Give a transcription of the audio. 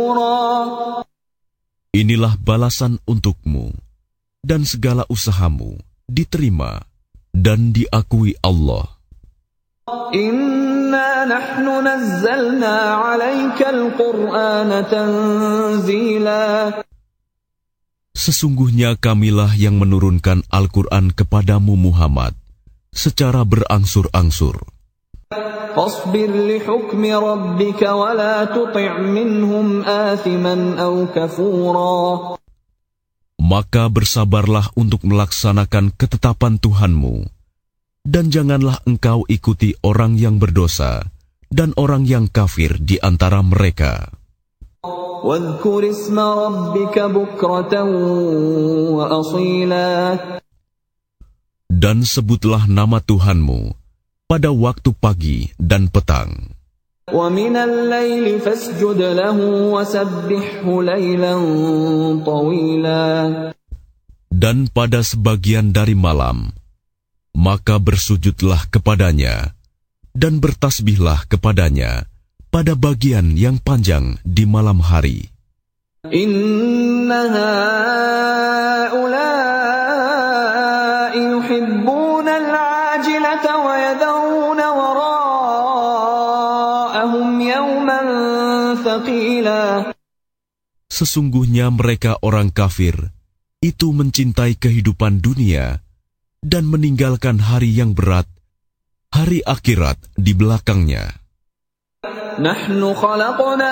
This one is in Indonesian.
Inilah balasan untukmu, dan segala usahamu diterima dan diakui Allah. Inna nahnu nazzalna 'alaikal Qur'ana tanzila. Sesungguhnya kamilah yang menurunkan Al-Quran kepadamu Muhammad secara berangsur-angsur. Fasbir li hukmi rabbika wa la tuti' minhum athiman aw kafura. Maka bersabarlah untuk melaksanakan ketetapan Tuhanmu, dan janganlah engkau ikuti orang yang berdosa dan orang yang kafir di antara mereka. Wadhkur isma rabbika bukratan wa asila. Dan sebutlah nama Tuhanmu pada waktu pagi dan petang. Wa minal laili fasjud lahu wasabbihhu lailan tawila. Dan pada sebagian dari malam, maka bersujudlah kepadanya dan bertasbihlah kepadanya pada bagian yang panjang di malam hari. Inna haula'i yuhibbuna al-'ajilata wa yadhuruna wara'ahum yawman thaqila. Sesungguhnya mereka orang kafir itu mencintai kehidupan dunia dan meninggalkan hari yang berat, hari akhirat di belakangnya. Nahnu khalaqna